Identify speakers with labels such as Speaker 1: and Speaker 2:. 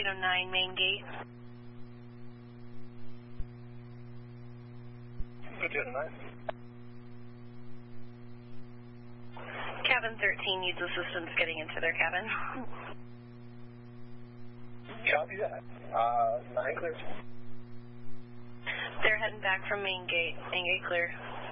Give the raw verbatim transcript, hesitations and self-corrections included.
Speaker 1: eight oh nine, main gate.
Speaker 2: eight oh nine.
Speaker 1: Cabin thirteen needs assistance getting into their cabin.
Speaker 2: Copy that. Uh, nine clear.
Speaker 1: They're heading back from main gate. Main gate clear.